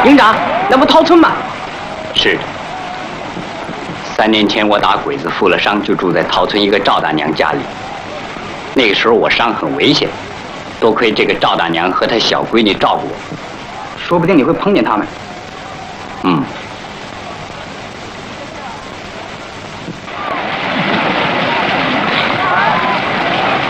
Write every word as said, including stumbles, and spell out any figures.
营长，那不陶村吗？ 是的。三年前我打鬼子负了伤，就住在陶村一个赵大娘家里。那个时候我伤很危险，多亏这个赵大娘和她小闺女照顾我。 说不定你会碰见他们。 嗯。